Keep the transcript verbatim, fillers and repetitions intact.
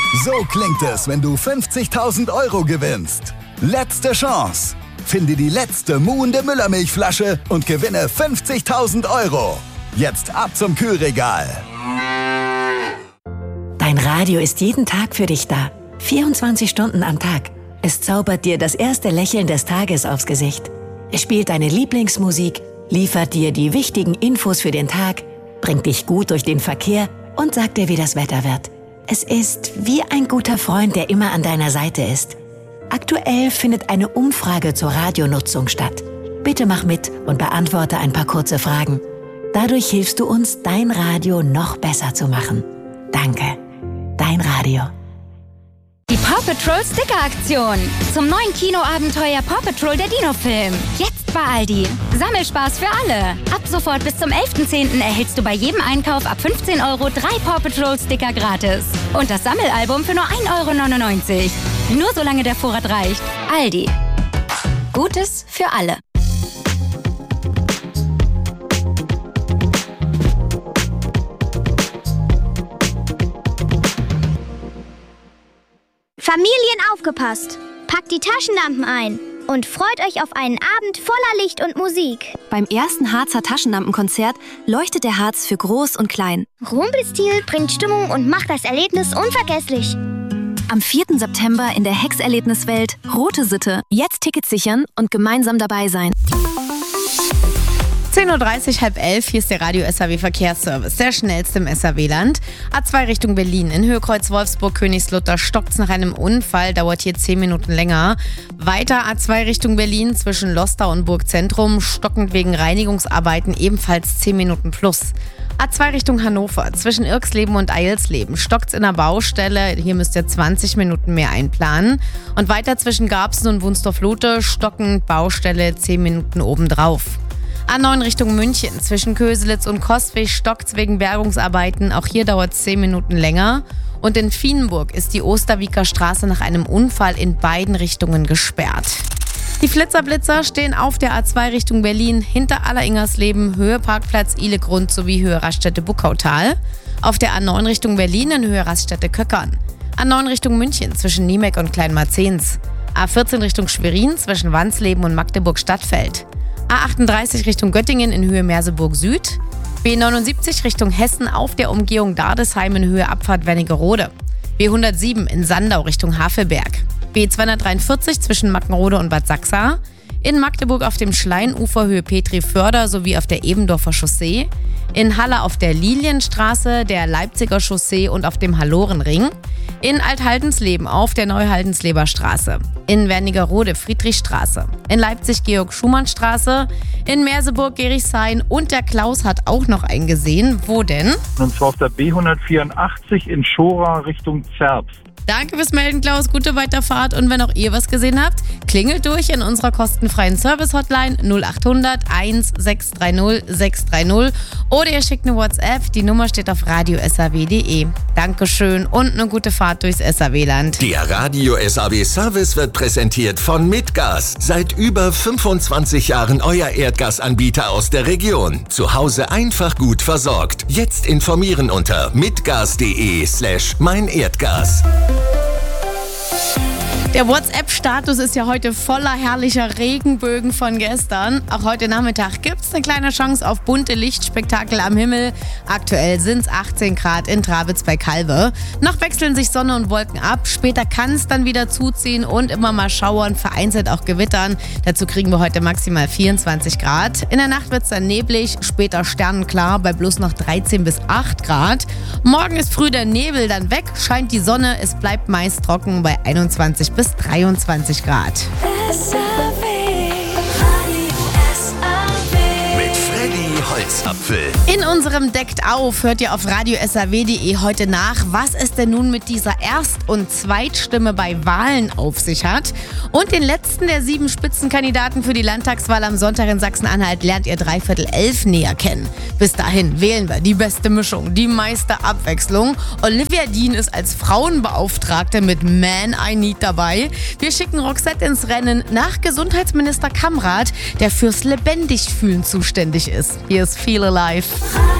So klingt es, wenn du fünfzigtausend Euro gewinnst. Letzte Chance. Finde die letzte muhende Müllermilchflasche und gewinne fünfzigtausend Euro. Jetzt ab zum Kühlregal. Dein Radio ist jeden Tag für dich da. vierundzwanzig Stunden am Tag. Es zaubert dir das erste Lächeln des Tages aufs Gesicht. Es spielt deine Lieblingsmusik, liefert dir die wichtigen Infos für den Tag, bringt dich gut durch den Verkehr und sagt dir, wie das Wetter wird. Es ist wie ein guter Freund, der immer an deiner Seite ist. Aktuell findet eine Umfrage zur Radionutzung statt. Bitte mach mit und beantworte ein paar kurze Fragen. Dadurch hilfst du uns, dein Radio noch besser zu machen. Danke. Dein Radio. Die Paw Patrol Sticker-Aktion. Zum neuen Kinoabenteuer Paw Patrol der Dino-Film. Jetzt bei Aldi. Sammelspaß für alle. Ab sofort bis zum elften zehnten erhältst du bei jedem Einkauf ab fünfzehn Euro drei Paw Patrol Sticker gratis. Und das Sammelalbum für nur ein Euro neunundneunzig. Nur solange der Vorrat reicht. Aldi. Gutes für alle. Familien aufgepasst! Packt die Taschenlampen ein und freut euch auf einen Abend voller Licht und Musik. Beim ersten Harzer Taschenlampenkonzert leuchtet der Harz für Groß und Klein. Rumpelstil bringt Stimmung und macht das Erlebnis unvergesslich. Am vierten September in der Hex-Erlebniswelt Rote Sitte. Jetzt Tickets sichern und gemeinsam dabei sein. zehn Uhr dreißig, halb elf, hier ist der Radio S A W Verkehrsservice, der schnellste im S A W-Land. A zwei Richtung Berlin, in Höhe Kreuz Wolfsburg, Königslutter, stockt's nach einem Unfall, dauert hier zehn Minuten länger. Weiter A zwei Richtung Berlin, zwischen Lostar und Burgzentrum, stockend wegen Reinigungsarbeiten, ebenfalls zehn Minuten plus. A zwei Richtung Hannover, zwischen Irksleben und Eilsleben, stockt's in der Baustelle, hier müsst ihr zwanzig Minuten mehr einplanen. Und weiter zwischen Garbsen und Wunstorf-Lote, stockend Baustelle, zehn Minuten obendrauf. A neun Richtung München, zwischen Köselitz und Coswig stockt's wegen Bergungsarbeiten. Auch hier dauert es zehn Minuten länger. Und in Vienburg ist die Osterwieker Straße nach einem Unfall in beiden Richtungen gesperrt. Die Flitzerblitzer stehen auf der A zwei Richtung Berlin hinter Alleringersleben, Höhe Parkplatz Ihlegrund sowie Höhe Raststätte Buckautal. Auf der A neun Richtung Berlin in Höhe Raststätte Köckern. A neun Richtung München zwischen Niemek und Kleinmarzens. A vierzehn Richtung Schwerin zwischen Wansleben und Magdeburg-Stadtfeld. A achtunddreißig Richtung Göttingen in Höhe Merseburg Süd. B neunundsiebzig Richtung Hessen auf der Umgehung Dardesheim in Höhe Abfahrt Wernigerode. B hundertsieben in Sandau Richtung Havelberg. B zweihundertdreiundvierzig zwischen Mackenrode und Bad Sachsa. In Magdeburg auf dem Schleinufer Höhe Petri-Förder sowie auf der Ebendorfer Chaussee. In Halle auf der Lilienstraße, der Leipziger Chaussee und auf dem Hallorenring. In Althaldensleben auf der Neuhaldensleber Straße. In Wernigerode Friedrichstraße. In Leipzig Georg-Schumann-Straße. In Merseburg Gerichshain und der Klaus hat auch noch einen gesehen. Wo denn? Und zwar auf der B hundertvierundachtzig in Schora Richtung Zerbst. Danke fürs Melden, Klaus. Gute Weiterfahrt. Und wenn auch ihr was gesehen habt, klingelt durch in unserer kostenfreien Service-Hotline null achthundert eins sechs drei null sechs drei null oder ihr schickt eine WhatsApp. Die Nummer steht auf radio s a w punkt d e. Dankeschön und eine gute Fahrt durchs S A W-Land. Der Radio S A W-Service wird präsentiert von Mitgas. Seit über fünfundzwanzig Jahren euer Erdgasanbieter aus der Region. Zu Hause einfach gut versorgt. Jetzt informieren unter mitgas.de slash mein Erdgas. Der WhatsApp-Status ist ja heute voller herrlicher Regenbögen von gestern. Auch heute Nachmittag gibt es eine kleine Chance auf bunte Lichtspektakel am Himmel. Aktuell sind es achtzehn Grad in Trabitz bei Calve. Noch wechseln sich Sonne und Wolken ab. Später kann es dann wieder zuziehen und immer mal schauern, vereinzelt auch gewittern. Dazu kriegen wir heute maximal vierundzwanzig Grad. In der Nacht wird es dann neblig, später sternenklar bei bloß noch dreizehn bis acht Grad. Morgen ist früh der Nebel dann weg, scheint die Sonne, es bleibt meist trocken bei einundzwanzig bis dreiundzwanzig Grad. Mit Freddy Holzapfel. In unserem Deckt auf hört ihr auf radio s a w punkt d e heute nach, was es denn nun mit dieser Erst- und Zweitstimme bei Wahlen auf sich hat. Und den letzten der sieben Spitzenkandidaten für die Landtagswahl am Sonntag in Sachsen-Anhalt lernt ihr dreiviertel elf näher kennen. Bis dahin wählen wir die beste Mischung, die meiste Abwechslung. Olivia Dean ist als Frauenbeauftragte mit Man I Need dabei. Wir schicken Roxette ins Rennen nach Gesundheitsminister Kamrat, der fürs Lebendigfühlen zuständig ist. Hier ist Feel Alive.